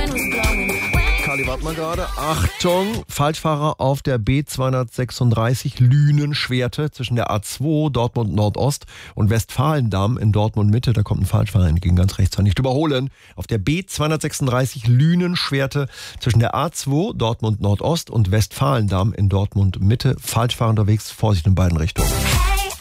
Kali, warte mal gerade. Achtung, Falschfahrer auf der B236 Lünen-Schwerte zwischen der A2 Dortmund Nordost und Westfalendamm in Dortmund Mitte. Da kommt ein Falschfahrer entgegen, ganz rechts. Nicht überholen. Auf der B236 Lünen-Schwerte zwischen der A2 Dortmund Nordost und Westfalendamm in Dortmund Mitte. Falschfahrer unterwegs, Vorsicht in beiden Richtungen.